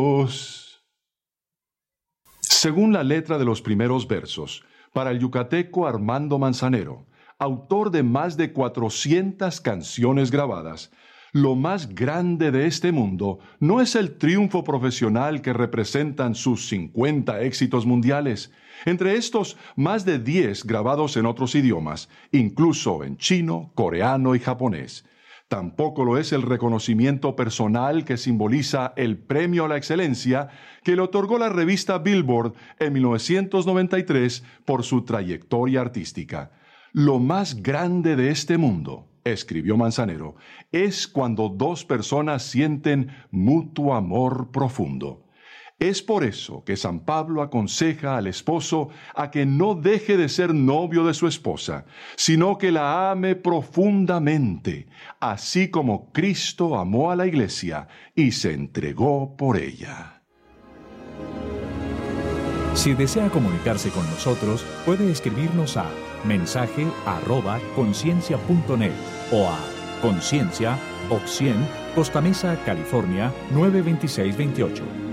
Según la letra de los primeros versos, para el yucateco Armando Manzanero, autor de más de 400 canciones grabadas, lo más grande de este mundo no es el triunfo profesional que representan sus 50 éxitos mundiales, entre estos más de 10 grabados en otros idiomas, incluso en chino, coreano y japonés. Tampoco lo es el reconocimiento personal que simboliza el premio a la excelencia que le otorgó la revista Billboard en 1993 por su trayectoria artística. Lo más grande de este mundo, escribió Manzanero, es cuando dos personas sienten mutuo amor profundo. Es por eso que San Pablo aconseja al esposo a que no deje de ser novio de su esposa, sino que la ame profundamente, así como Cristo amó a la iglesia y se entregó por ella. Si desea comunicarse con nosotros, puede escribirnos a mensaje@conciencia.net o a Conciencia, Oc 100, Costa Mesa, California 92628.